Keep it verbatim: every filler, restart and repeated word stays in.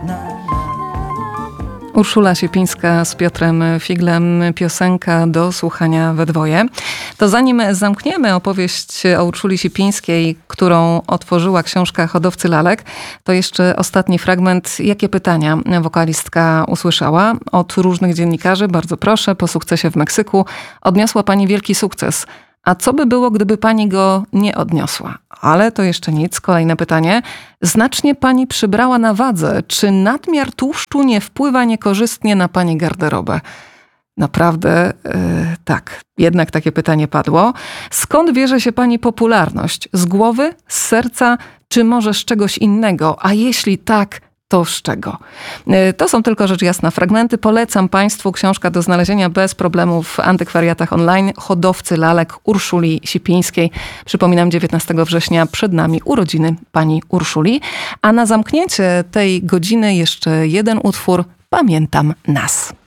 Urszula Siepińska z Piotrem Figlem, piosenka do słuchania we dwoje. To zanim zamkniemy opowieść o Urszuli Siepińskiej, którą otworzyła książka Hodowcy lalek, to jeszcze ostatni fragment. Jakie pytania wokalistka usłyszała od różnych dziennikarzy? Bardzo proszę, po sukcesie w Meksyku odniosła pani wielki sukces. A co by było, gdyby pani go nie odniosła? Ale to jeszcze nic. Kolejne pytanie. Znacznie pani przybrała na wadze. Czy nadmiar tłuszczu nie wpływa niekorzystnie na pani garderobę? Naprawdę, yy, tak. Jednak takie pytanie padło. Skąd bierze się pani popularność? Z głowy? Z serca? Czy może z czegoś innego? A jeśli tak, to z czego? To są tylko rzecz jasna fragmenty. Polecam państwu książka do znalezienia bez problemu w antykwariatach online. Hodowcy lalek Urszuli Siepińskiej. Przypominam, dziewiętnastego września przed nami urodziny pani Urszuli. A na zamknięcie tej godziny jeszcze jeden utwór. Pamiętam nas.